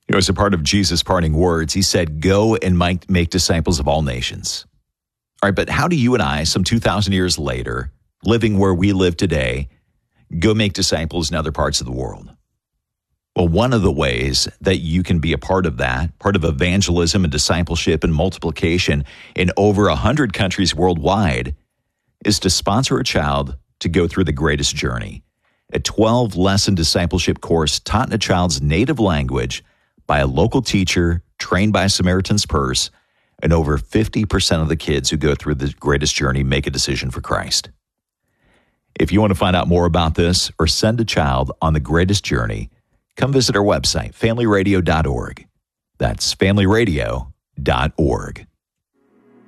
As a part of Jesus' parting words, he said, "Go and make disciples of all nations." All right, but how do you and I, some 2,000 years later, living where we live today, go make disciples in other parts of the world? Well, one of the ways that you can be a part of that, part of evangelism and discipleship and multiplication in over 100 countries worldwide, is to sponsor a child to go through the greatest journey, a 12-lesson discipleship course taught in a child's native language by a local teacher trained by Samaritan's Purse, and over 50% of the kids who go through the greatest journey make a decision for Christ. If you want to find out more about this or send a child on the greatest journey, come visit our website, familyradio.org. That's familyradio.org.